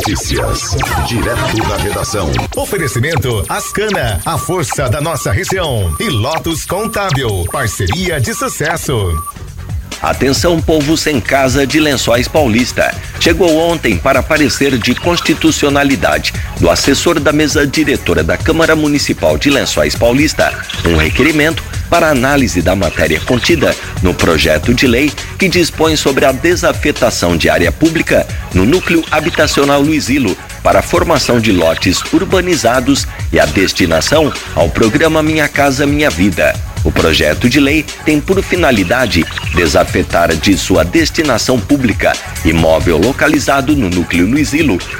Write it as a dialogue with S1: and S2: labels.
S1: Notícias, direto da redação. Oferecimento Ascana, a força da nossa região. E Lotus Contábil, parceria de sucesso.
S2: Atenção, povo sem casa de Lençóis Paulista. Chegou ontem para parecer de constitucionalidade do assessor da mesa diretora da Câmara Municipal de Lençóis Paulista um requerimento para análise da matéria contida no projeto de lei que dispõe sobre a desafetação de área pública no núcleo habitacional Luizilo para a formação de lotes urbanizados e a destinação ao programa Minha Casa Minha Vida. O projeto de lei tem por finalidade desafetar de sua destinação pública imóvel localizado no núcleo Luizilo